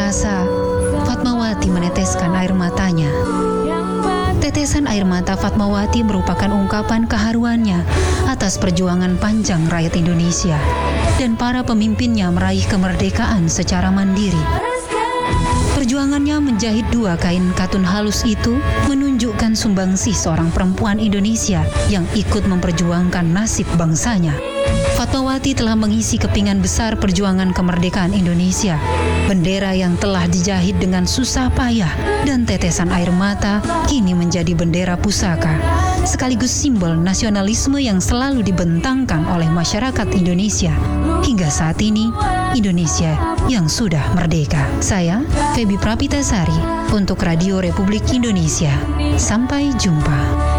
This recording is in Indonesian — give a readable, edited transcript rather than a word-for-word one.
rasa, Fatmawati meneteskan air matanya. Tetesan air mata Fatmawati merupakan ungkapan keharuannya atas perjuangan panjang rakyat Indonesia dan para pemimpinnya meraih kemerdekaan secara mandiri. Perjuangannya menjahit 2 kain katun halus itu menunjukkan sumbangsih seorang perempuan Indonesia yang ikut memperjuangkan nasib bangsanya. Fatmawati telah mengisi kepingan besar perjuangan kemerdekaan Indonesia. Bendera yang telah dijahit dengan susah payah dan tetesan air mata kini menjadi bendera pusaka, sekaligus simbol nasionalisme yang selalu dibentangkan oleh masyarakat Indonesia. Hingga saat ini, Indonesia yang sudah merdeka. Saya, Febi Prapitasari, untuk Radio Republik Indonesia. Sampai jumpa.